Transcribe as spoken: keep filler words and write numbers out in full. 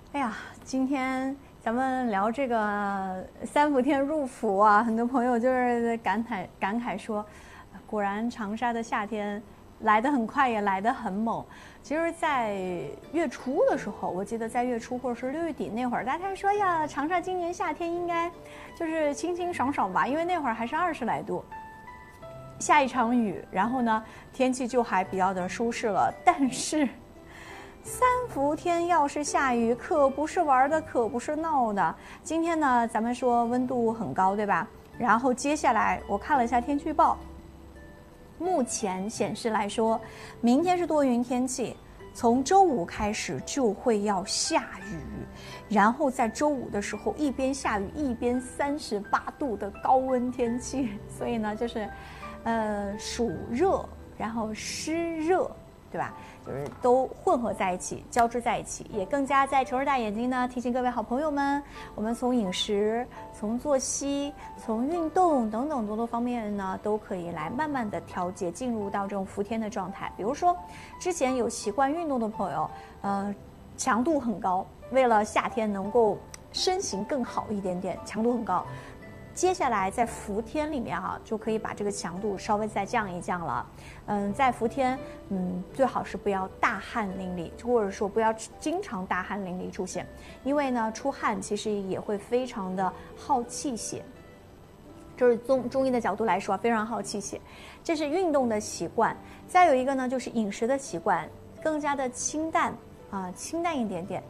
哎呀，今天咱们聊这个三伏天入伏啊，很多朋友就是感慨感慨说，果然长沙的夏天来得很快，也来得很猛。其实，在月初的时候，我记得在月初或者是六月底那会儿，大家说呀，长沙今年夏天应该就是清清爽爽吧，因为那会儿还是二十来度。下一场雨，然后呢，天气就还比较的舒适了。但是，三伏天要是下雨，可不是玩的，可不是闹的。今天呢，咱们说温度很高，对吧？然后接下来我看了一下天气预报，目前显示来说，明天是多云天气，从周五开始就会要下雨，然后在周五的时候一边下雨一边三十八度的高温天气，所以呢，就是。呃，暑热，然后湿热，对吧？就是都混合在一起，交织在一起，也更加在城市大眼睛呢提醒各位好朋友们，我们从饮食、从作息、从运动等等多多方面呢，都可以来慢慢的调节，进入到这种伏天的状态。比如说，之前有习惯运动的朋友，呃，强度很高，为了夏天能够身形更好一点点，强度很高。接下来在伏天里面哈、啊，就可以把这个强度稍微再降一降了。嗯，在伏天，嗯，最好是不要大汗淋漓，或者说不要经常大汗淋漓出现，因为呢，出汗其实也会非常的耗气血。这是中中医的角度来说，非常耗气血。这是运动的习惯，再有一个呢，就是饮食的习惯，更加的清淡啊、呃，清淡一点点。